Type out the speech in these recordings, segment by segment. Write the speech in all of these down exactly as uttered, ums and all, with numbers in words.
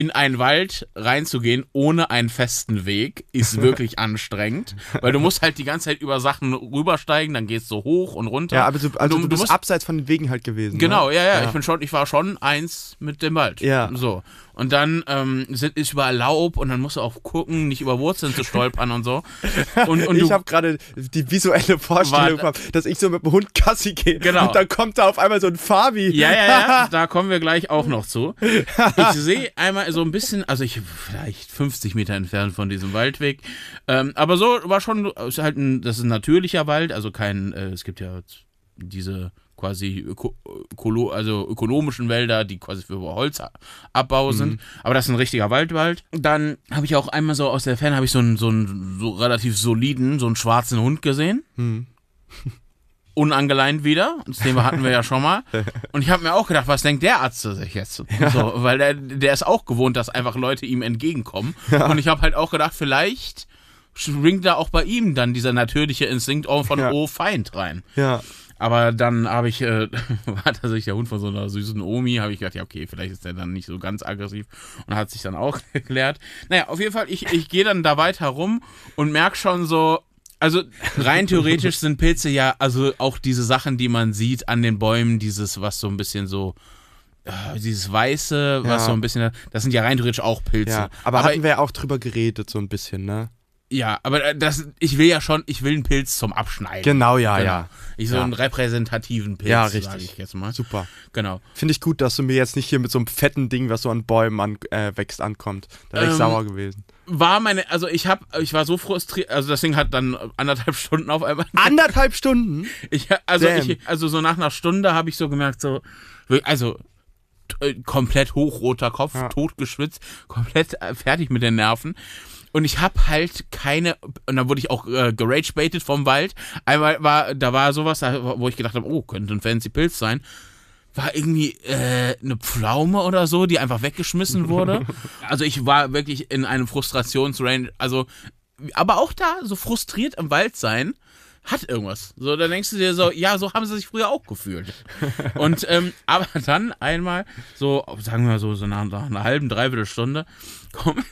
in einen Wald reinzugehen ohne einen festen Weg ist wirklich anstrengend, weil du musst halt die ganze Zeit über Sachen rübersteigen, dann gehst du hoch und runter. Ja, aber du, also du, du, du bist musst, abseits von den Wegen halt gewesen. Genau, ne? ja, ja, ja. Ich bin schon, ich war schon eins mit dem Wald. Ja. So. Und dann ähm, sind, ist überall Laub und dann musst du auch gucken, nicht über Wurzeln zu stolpern und so. Und, und ich du, habe gerade die visuelle Vorstellung War- gehabt, dass ich so mit dem Hund Gassi gehe Genau. und dann kommt da auf einmal so ein Fabi. Ja, ja, ja, da kommen wir gleich auch noch zu. Ich sehe einmal so ein bisschen, also ich vielleicht fünfzig Meter entfernt von diesem Waldweg, ähm, aber so war schon, ist halt ein, das ist ein natürlicher Wald, also kein, äh, es gibt ja diese quasi öko, ökolo, also ökonomischen Wälder, die quasi für Holzabbau sind, mhm. aber das ist ein richtiger Waldwald. Dann habe ich auch einmal so aus der Ferne, habe ich so einen, so einen so relativ soliden, so einen schwarzen Hund gesehen. Mhm. Unangeleint wieder. Das Thema hatten wir ja schon mal. Und ich habe mir auch gedacht, was denkt der Arzt sich jetzt? Ja. So, weil der, der ist auch gewohnt, dass einfach Leute ihm entgegenkommen. Ja. Und ich habe halt auch gedacht, vielleicht schwingt da auch bei ihm dann dieser natürliche Instinkt auch von ja. oh, Feind rein. Ja. Aber dann habe ich, äh, war tatsächlich der Hund von so einer süßen Omi, habe ich gedacht, ja okay, vielleicht ist der dann nicht so ganz aggressiv und hat sich dann auch erklärt. Naja, auf jeden Fall, ich, ich gehe dann da weiter rum und merke schon so, also rein theoretisch sind Pilze ja, also auch diese Sachen, die man sieht an den Bäumen, dieses, was so ein bisschen so, äh, dieses Weiße, was ja. so ein bisschen, das sind ja rein theoretisch auch Pilze. Ja, aber, aber hatten wir ja auch drüber geredet so ein bisschen, ne? Ja, aber das, ich will ja schon, ich will einen Pilz zum Abschneiden. Genau, ja, genau. ja. Ich so ja. einen repräsentativen Pilz, ja, richtig. sage ich jetzt mal. Super. Genau. Finde ich gut, dass du mir jetzt nicht hier mit so einem fetten Ding, was so an Bäumen an, äh, wächst, ankommt. Da wäre ich ähm, sauer gewesen. War meine, also ich hab, ich war so frustriert, also das Ding hat dann anderthalb Stunden auf einmal. Anderthalb Stunden? Ich, also ich, also so nach einer Stunde habe ich so gemerkt, so, also komplett hochroter Kopf, ja. totgeschwitzt, komplett fertig mit den Nerven. Und ich hab halt keine, und dann wurde ich auch äh, gerage-baitet vom Wald. Einmal war, da war sowas, wo ich gedacht habe, oh, könnte ein fancy Pilz sein. War irgendwie äh, eine Pflaume oder so, die einfach weggeschmissen wurde. Also ich war wirklich in einem Frustrationsrange, also, aber auch da, so frustriert im Wald sein, hat irgendwas. So, dann denkst du dir so, ja, so haben sie sich früher auch gefühlt. Und, ähm, aber dann einmal, so, sagen wir mal so, so nach, nach einer halben, dreiviertel Stunde, komm,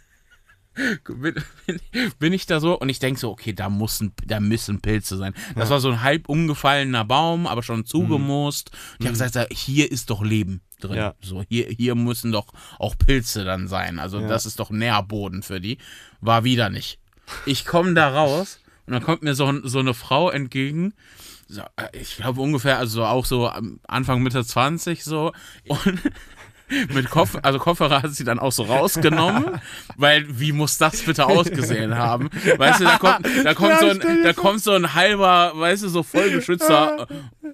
Bin, bin, bin ich da so und ich denke so, okay, da, muss ein, da müssen Pilze sein. Das ja. war so ein halb umgefallener Baum, aber schon zugemoost. Mhm. Und ich habe gesagt, hier ist doch Leben drin. Ja. So, hier, hier müssen doch auch Pilze dann sein. Also ja. das ist doch Nährboden für die. War wieder nicht. Ich komme da raus und dann kommt mir so, so eine Frau entgegen. So, ich glaube ungefähr, also auch so Anfang, Mitte zwanzig so. Und mit Kopf, also Kopfhörer hat sie dann auch so rausgenommen, weil wie muss das bitte ausgesehen haben? Weißt du, da kommt, da kommt, ja, so, ein, da kommt so ein halber, weißt du, so vollgeschützter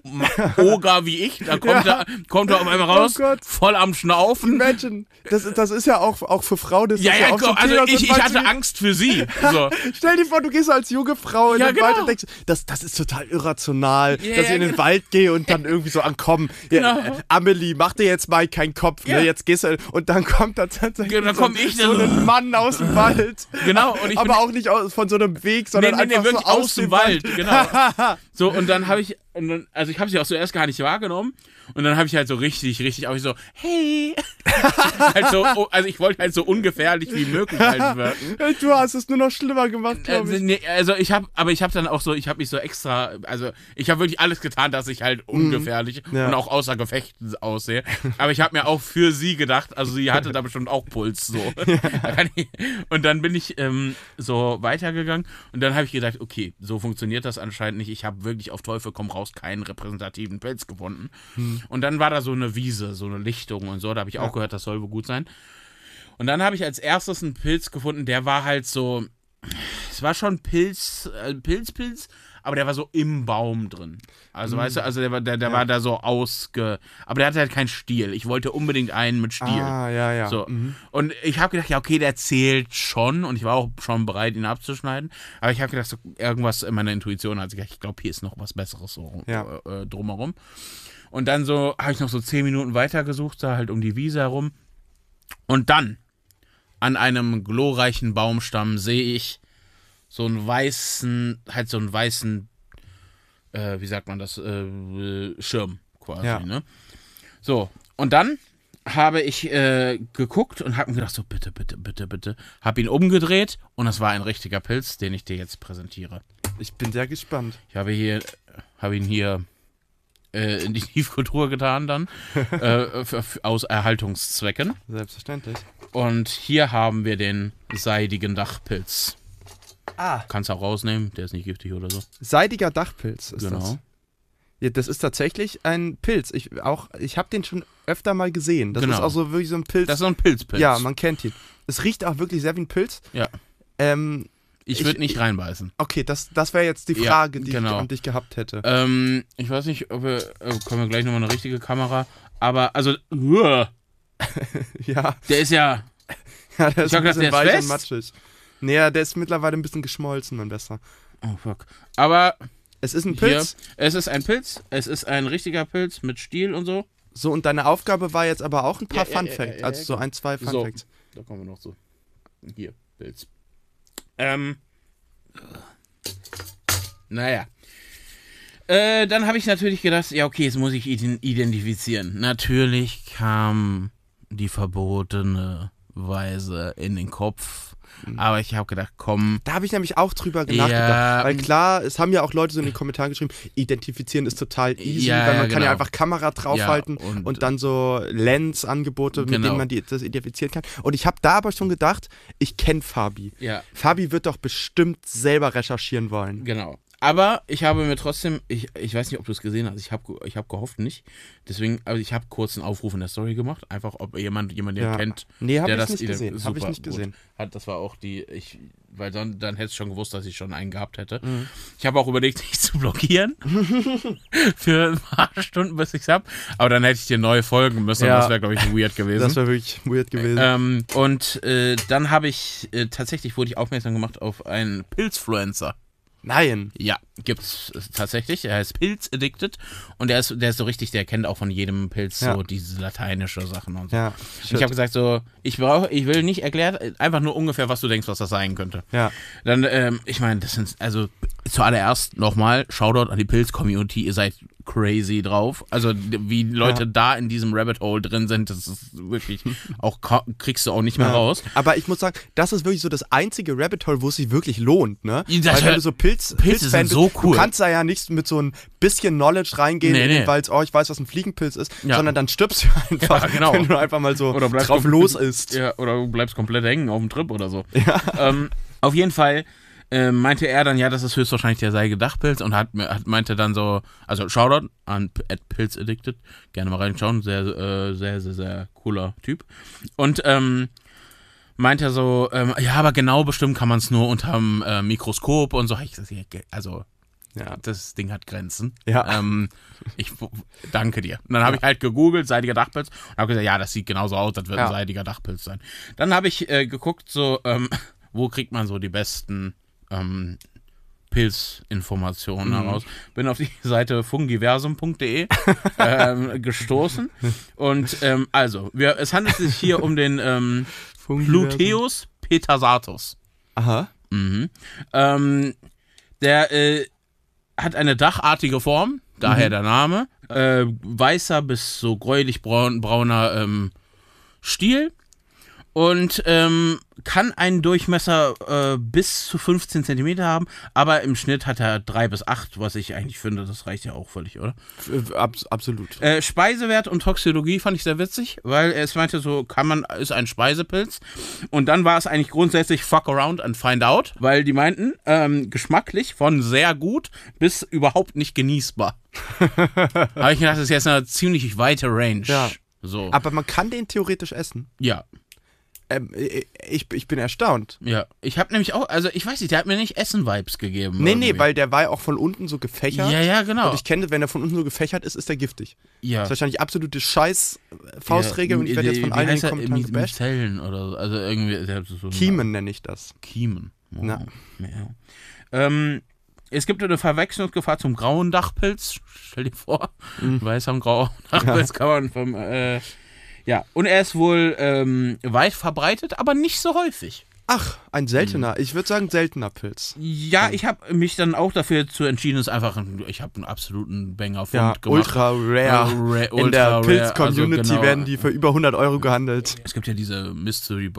Oger wie ich, da kommt, ja. da, kommt er auf einmal raus, oh voll am Schnaufen. Imagine, das, das ist ja auch, auch für Frauen, das ja, ist ja, ja auch so also ich, ich hatte Angst für sie. So. Stell dir vor, du gehst als junge Frau in ja, den genau. Wald und denkst, das, das ist total irrational, ja, dass ich in den genau. Wald gehe und dann irgendwie so ankommen. Ja, genau. äh, Amelie, mach dir jetzt mal keinen Kopf, ja. ne? Jetzt gehst du, und dann kommt da tatsächlich ja, dann so, komm ich so ein Mann aus dem Wald. Genau. Und ich aber auch nicht aus, von so einem Weg, sondern nee, nee, einfach nee, wirklich so aus, aus dem dem Wald. Wald. Genau. So, und dann habe ich, und dann, also ich habe sie auch zuerst gar nicht wahrgenommen und dann habe ich halt so richtig, richtig auch so, hey. halt so, also ich wollte halt so ungefährlich wie möglich halt wirken. Du hast es nur noch schlimmer gemacht, glaube ich. Nee, also ich habe, aber ich habe dann auch so, ich habe mich so extra, also ich habe wirklich alles getan, dass ich halt ungefährlich mm, ja. und auch außer Gefecht aussehe. Aber ich habe mir auch für sie gedacht, also sie hatte da bestimmt auch Puls so. Ja. Und dann bin ich ähm, so weitergegangen und dann habe ich gedacht, okay, so funktioniert das anscheinend nicht. Ich habe wirklich auf Teufel komm raus keinen repräsentativen Pilz gefunden. Hm. Und dann war da so eine Wiese, so eine Lichtung und so, da habe ich auch ja. gehört, das soll wohl gut sein. Und dann habe ich als erstes einen Pilz gefunden, der war halt so, es war schon Pilz, äh, Pilz, Pilz, aber der war so im Baum drin. Also, mhm. weißt du, also der, war, der, der ja. war da so ausge... Aber der hatte halt keinen Stiel. Ich wollte unbedingt einen mit Stiel. Ah, ja, ja. So. Mhm. Und ich habe gedacht, ja, okay, der zählt schon. Und ich war auch schon bereit, ihn abzuschneiden. Aber ich habe gedacht, so, irgendwas in meiner Intuition hat sich gedacht, ich glaube, hier ist noch was Besseres so ja. äh, drumherum. Und dann so habe ich noch so zehn Minuten weitergesucht, da halt um die Wiese herum. Und dann, an einem glorreichen Baumstamm, sehe ich so einen weißen, halt so einen weißen, äh, wie sagt man das, äh, Schirm quasi, ja. ne? So, und dann habe ich äh, geguckt und habe mir gedacht, so bitte, bitte, bitte, bitte. Habe ihn umgedreht und es war ein richtiger Pilz, den ich dir jetzt präsentiere. Ich bin sehr gespannt. Ich habe hier, habe ihn hier äh, in die Tiefkultur getan dann, äh, für, für, aus Erhaltungszwecken. Selbstverständlich. Und hier haben wir den seidigen Dachpilz. Ah. Kannst du auch rausnehmen, der ist nicht giftig oder so. Seidiger Dachpilz ist genau. das. Ja, das ist tatsächlich ein Pilz. Ich, auch, ich habe den schon öfter mal gesehen. Das genau. ist auch so wirklich so ein Pilz. Das ist so ein Pilzpilz. Ja, man kennt ihn. Es riecht auch wirklich sehr wie ein Pilz. Ja. Ähm, ich würde nicht reinbeißen. Okay, das, das wäre jetzt die Frage, ja, die genau. ich an dich gehabt hätte. Ähm, ich weiß nicht, ob wir, äh, können wir gleich nochmal eine richtige Kamera, aber, also, uh, ja. Der ist ja, ja, der ist ich ein hab gedacht, bisschen der ist weich fest. und matschig. Nee, der ist mittlerweile ein bisschen geschmolzen, mein Besser. Oh, fuck. Aber, es ist ein Pilz. Hier, es ist ein Pilz, es ist ein richtiger Pilz mit Stiel und so. So, und deine Aufgabe war jetzt aber auch ein paar Ja, Fun ja, Facts, ja, ja, also ja, so ein, zwei Fun so, Facts. Da kommen wir noch so. Hier, Pilz. Ähm, naja. Äh, dann habe ich natürlich gedacht, ja okay, jetzt muss ich identifizieren. Natürlich kam die verbotene Weise in den Kopf. Aber ich habe gedacht, komm. Da habe ich nämlich auch drüber Ja, nachgedacht. Weil klar, es haben ja auch Leute so in den Kommentaren geschrieben, identifizieren ist total easy, ja, weil man genau. kann ja einfach Kamera draufhalten ja, und, und dann so Lens-Angebote, genau. mit denen man die, das identifizieren kann. Und ich habe da aber schon gedacht, ich kenne Fabi. Ja. Fabi wird doch bestimmt selber recherchieren wollen. Genau. Aber ich habe mir trotzdem, ich, ich weiß nicht, ob du es gesehen hast, ich habe ich hab gehofft nicht. Deswegen, also ich habe kurz einen Aufruf in der Story gemacht, einfach ob jemand, jemand den ja. kennt. Nee, habe ich ich das nicht gesehen. Habe ich nicht gesehen. Hat, das war auch die, ich, weil dann, dann hättest du schon gewusst, dass ich schon einen gehabt hätte. Mhm. Ich habe auch überlegt, dich zu blockieren. Für ein paar Stunden, bis ich es habe. Aber dann hätte ich dir neu folgen müssen. Ja. Und das wäre, glaube ich, weird gewesen. Das wäre wirklich weird gewesen. Ähm, und äh, dann habe ich, äh, tatsächlich wurde ich aufmerksam gemacht auf einen Pilzfluencer. Nein. Ja, gibt's tatsächlich. Er heißt Pilz Addicted und der ist, der ist so richtig, der kennt auch von jedem Pilz ja. so diese lateinische Sachen und so. Ja, und ich habe gesagt so, ich brauche, ich will nicht erklärt, einfach nur ungefähr, was du denkst, was das sein könnte. Ja. Dann, ähm, ich meine, das sind, also zuallererst nochmal, Shoutout an die Pilz-Community, ihr seid crazy drauf. Also wie Leute ja. da in diesem Rabbit Hole drin sind, das ist wirklich, auch kriegst du auch nicht mehr ja. raus. Aber ich muss sagen, das ist wirklich so das einzige Rabbit Hole, wo es sich wirklich lohnt, ne? Das Weil wenn du so Pilz, Pilze Pilz sind bist, so cool. Du kannst da ja nicht mit so ein bisschen Knowledge reingehen, nee, nee. weil oh, ich weiß, was ein Fliegenpilz ist, ja. sondern dann stirbst du einfach, ja, genau. wenn du einfach mal so oder drauf los isst. Ja, oder du bleibst komplett hängen auf dem Trip oder so. Ja. Ähm, auf jeden Fall äh, meinte er dann, ja, das ist höchstwahrscheinlich der seidige Dachpilz und hat, hat meinte dann so, also Shoutout an at Pilz Addicted, gerne mal reinschauen, sehr, äh, sehr, sehr, sehr cooler Typ. Und ähm, meinte er so, ähm, ja, aber genau bestimmt kann man es nur unterm äh, Mikroskop und so. Ich gesagt, also ja, das Ding hat Grenzen. Ja. Ähm, ich danke dir. Und dann habe ja. ich halt gegoogelt, seidiger Dachpilz, und habe gesagt, ja, das sieht genauso aus, das wird ja. ein seidiger Dachpilz sein. Dann habe ich äh, geguckt, so, ähm, wo kriegt man so die besten ähm, Pilzinformationen mhm. heraus. Bin auf die Seite fungiversum punkt de ähm, gestoßen. Und ähm, also, wir, es handelt sich hier um den ähm, Luteus petasatus. Aha. Mhm. Ähm, der äh, hat eine dachartige Form, daher mhm. der Name. Äh, weißer bis so gräulich braun, brauner ähm, Stiel. Und ähm, kann einen Durchmesser äh, bis zu fünfzehn Zentimeter haben, aber im Schnitt hat er drei bis acht, was ich eigentlich finde, das reicht ja auch völlig, oder? Abs- absolut. Äh, Speisewert und Toxologie fand ich sehr witzig, weil es meinte so, kann man, ist ein Speisepilz. Und dann war es eigentlich grundsätzlich fuck around and find out, weil die meinten, ähm, geschmacklich von sehr gut bis überhaupt nicht genießbar. Habe ich gedacht, das ist jetzt eine ziemlich weite Range. Ja. So. Aber man kann den theoretisch essen. Ja. Ähm, ich, ich bin erstaunt. Ja, ich habe nämlich auch, also ich weiß nicht, der hat mir nicht Essen-Vibes gegeben. Nee, irgendwie. nee, weil der war ja auch von unten so gefächert. Ja, ja, genau. Und ich kenne, wenn er von unten so gefächert ist, ist er giftig. Ja. Das ist wahrscheinlich absolute Scheiß-Faustregel ja, und ich werde jetzt von allen in den Kommentaren gebasht. Zellen oder so, also irgendwie. So Kiemen nenne ich das. Kiemen. Oh, Na. Ja. Ähm, es gibt eine Verwechslungsgefahr zum grauen Dachpilz. Stell dir vor, mhm. weiß am grauen Dachpilz ja. kann man vom, äh, ja, und er ist wohl ähm, weit verbreitet, aber nicht so häufig. Ach, ein seltener. Ich würde sagen, seltener Pilz. Ja, ich habe mich dann auch dafür zu entschieden, es einfach, ein, ich habe einen absoluten Banger-Fund ja, gemacht. Ultra rare. Uh, ra- In der ultra Pilz-Community also genau. werden die für über hundert Euro gehandelt. Es gibt ja diese Mystery